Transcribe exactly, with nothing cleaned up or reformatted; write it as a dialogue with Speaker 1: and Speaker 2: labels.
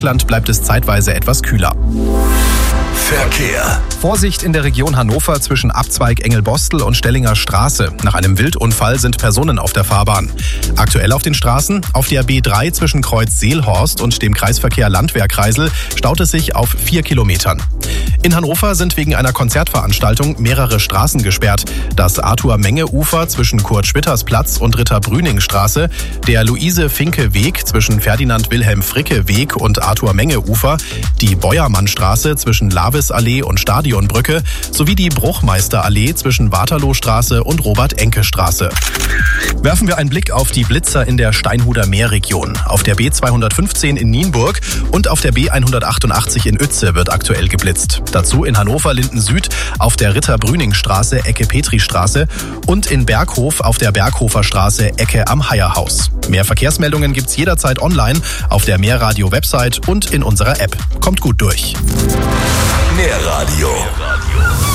Speaker 1: Land bleibt es zeitweise etwas kühler.
Speaker 2: Verkehr.
Speaker 1: Vorsicht in der Region Hannover zwischen Abzweig Engelbostel und Stellinger Straße. Nach einem Wildunfall sind Personen auf der Fahrbahn. Aktuell auf den Straßen: auf der B drei zwischen Kreuz Seelhorst und dem Kreisverkehr Landwehr-Kreisel staut es sich auf vier Kilometern. In Hannover sind wegen einer Konzertveranstaltung mehrere Straßen gesperrt. Das Arthur-Menge-Ufer zwischen Kurt-Schwitters-Platz und Ritter-Brüning-Straße, der Luise-Finke-Weg zwischen Ferdinand-Wilhelm-Fricke-Weg und Arthur-Menge-Ufer, die Beuermann-Straße zwischen Lavis-Allee und Stadionbrücke sowie die Bruchmeister-Allee zwischen Waterloostraße und Robert-Enke-Straße. Werfen wir einen Blick auf die Blitzer in der Steinhuder Meerregion. Auf der B zweihundertfünfzehn in Nienburg und auf der B hundertachtundachtzig in Uetze wird aktuell geblitzt. Dazu in Hannover-Linden Süd auf der Ritter-Brüning-Straße Ecke Petri-Straße und in Berghof auf der Berghofer Straße Ecke am Heierhaus. Mehr Verkehrsmeldungen gibt's jederzeit online auf der Mehrradio-Website und in unserer App. Kommt gut durch.
Speaker 2: Mehr Radio.